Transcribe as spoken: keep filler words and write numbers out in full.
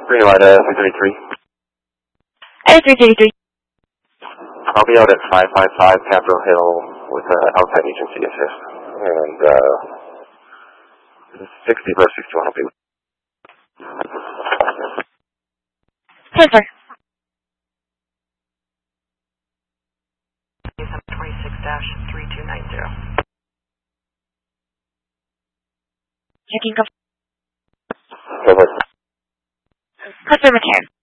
Green light, uh, three thirty-three. Uh, three thirty-three. I'll be out at five five five Capitol Hill with uh, outside agency assist. And, uh, sixty versus sixty-one will be. ten four. twenty-six dash three two nine zero. Checking. Conf- Over. confirm return.